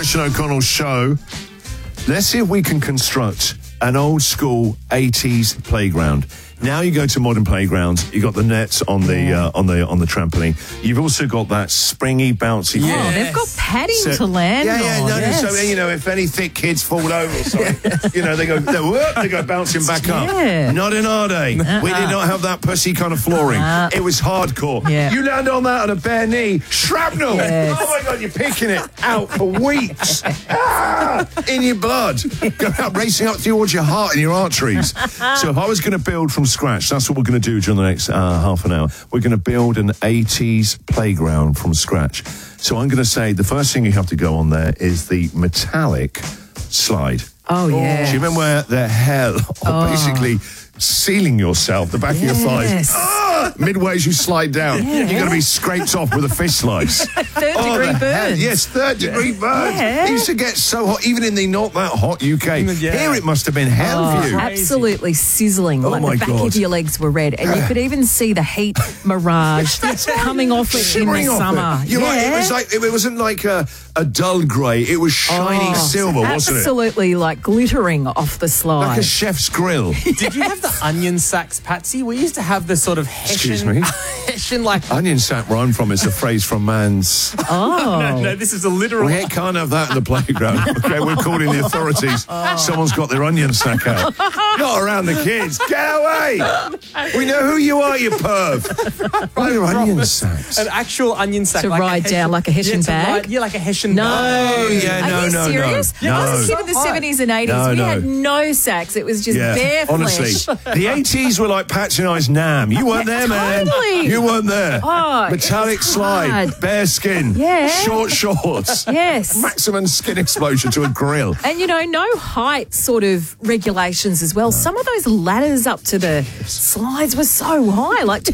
Crash and O'Connell show. Let's see if we can construct an old school 80s playground. Now you go to modern playgrounds, you got the nets on the on the trampoline. You've also got that springy, bouncy. Oh, they've got padding to land on. So if any thick kids fall over, they go bouncing back up. Not in our day. We did not have that pussy kind of flooring. It was hardcore. You land on that on a bare knee, shrapnel. Yes. Oh my God, you're picking it out for weeks. In your blood, go out racing up towards your heart and your arteries. So if I was going to build from scratch, that's what we're going to do during the next half an hour. We're going to build an 80s playground from scratch. So I'm going to say the first thing you have to go on there is the metallic slide. Oh, yeah. Do you remember where the hell of basically sealing yourself, the back of your thighs? Midway as you slide down, you're going to be scraped off with a fish slice. Third-degree burns. Yes, third-degree burns. It used to get so hot, even in the not that hot UK. Here it must have been hell for you. Absolutely sizzling. Like the back of your legs were red. And you could even see the heat mirage coming off it in the summer. You're right. It wasn't like a dull grey. It was shiny silver, wasn't it? Absolutely, like glittering off the slide. Like a chef's grill. Did you have the onion sacks, Patsy? We used to have the sort of Excuse me? Hessian like... Onion sack, where I'm from, is a phrase from man's... No, this is a literal... We can't have that in the playground. Okay, we're calling the authorities. Someone's got their onion sack out. Not around the kids. Get away! We know who you are, you perv. Why are onion sacks? An actual onion sack. To ride down like a Hessian bag? Like a Hessian No. bag. Are you serious? No. I was a kid in the 70s and 80s. We had no sacks. It was just bare flesh. Honestly, the 80s were like Patsy and I's Nam. You weren't there, man. Totally. You weren't there. Oh, metallic slide, hard. bare skin, short shorts. Yes. Maximum skin exposure to a grill. And, no height sort of regulations as well. Some of those ladders up to the slides were so high, like